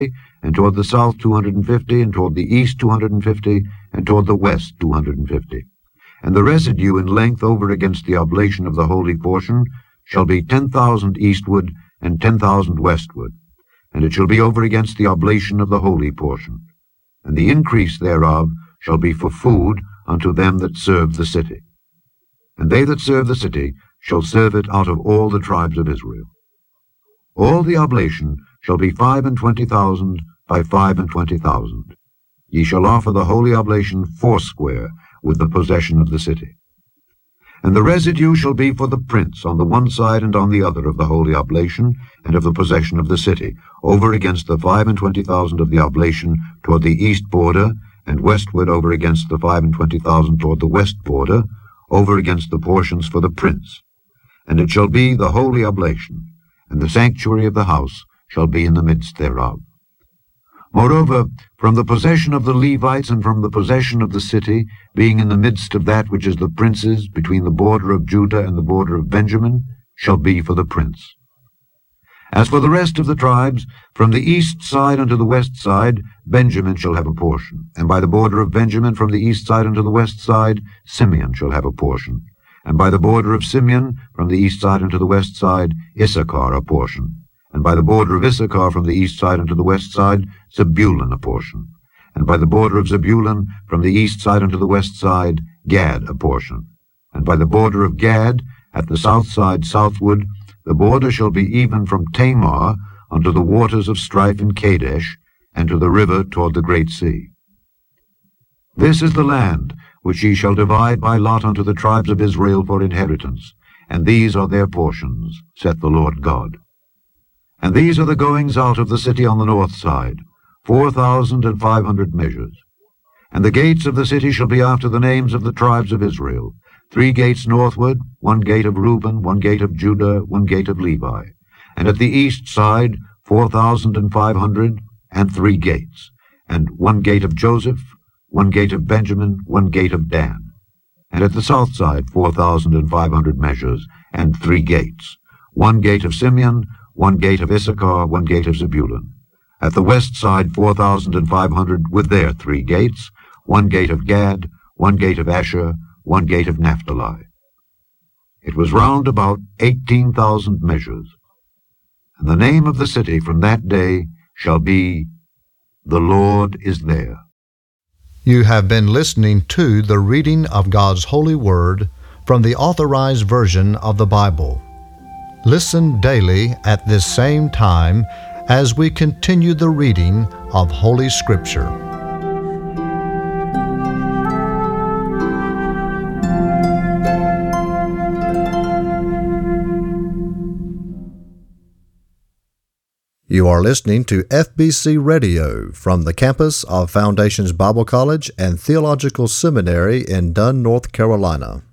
and toward the south 250, and toward the east 250, and toward the west 250. And the residue in length over against the oblation of the holy portion shall be 10,000 eastward and 10,000 westward, and it shall be over against the oblation of the holy portion. And the increase thereof shall be for food unto them that serve the city. And they that serve the city shall serve it out of all the tribes of Israel. All the oblation shall be 25,000 by 25,000. Ye shall offer the holy oblation foursquare with the possession of the city. And the residue shall be for the prince on the one side and on the other of the holy oblation, and of the possession of the city, over against the 25,000 of the oblation toward the east border, and westward over against the 25,000 toward the west border, over against the portions for the prince. And it shall be the holy oblation, and the sanctuary of the house shall be in the midst thereof. Moreover, from the possession of the Levites and from the possession of the city, being in the midst of that which is the prince's, between the border of Judah and the border of Benjamin, shall be for the prince. As for the rest of the tribes, from the east side unto the west side, Benjamin shall have a portion. And by the border of Benjamin from the east side unto the west side, Simeon shall have a portion. And by the border of Simeon from the east side unto the west side, Issachar a portion. And by the border of Issachar from the east side unto the west side, Zebulun a portion. And by the border of Zebulun from the east side unto the west side, Gad a portion. And by the border of Gad, at the south side southward, the border shall be even from Tamar unto the waters of strife in Kadesh, and to the river toward the great sea. This is the land which ye shall divide by lot unto the tribes of Israel for inheritance, and these are their portions, saith the Lord God. And these are the goings out of the city on the north side, 4,500 measures. And the gates of the city shall be after the names of the tribes of Israel, 3 gates northward, 1 gate of Reuben, 1 gate of Judah, 1 gate of Levi. And at the east side 4,500, and 3 gates, and 1 gate of Joseph, 1 gate of Benjamin, 1 gate of Dan. And at the south side 4,500 measures, and 3 gates, 1 gate of Simeon, 1 gate of Issachar, 1 gate of Zebulun. At the west side 4,500 with their 3 gates, 1 gate of Gad, 1 gate of Asher, 1 gate of Naphtali. It was round about 18,000 measures. And the name of the city from that day shall be, The Lord is there. You have been listening to the reading of God's holy word from the Authorized Version of the Bible. Listen daily at this same time as we continue the reading of Holy Scripture. You are listening to FBC Radio from the campus of Foundations Bible College and Theological Seminary in Dunn, North Carolina.